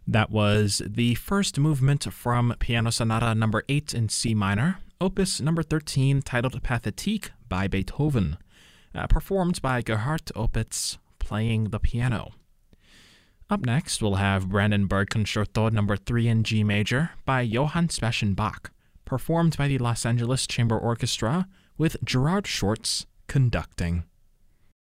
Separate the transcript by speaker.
Speaker 1: That was the first movement from Piano Sonata number 8 in C minor, opus number 13, titled Pathétique by Beethoven, performed by Gerhard Opitz, playing the piano. Up next, we'll have Brandenburg Concerto number 3 in G major by Johann Sebastian Bach, performed by the Los Angeles Chamber Orchestra with Gerard Schwartz conducting.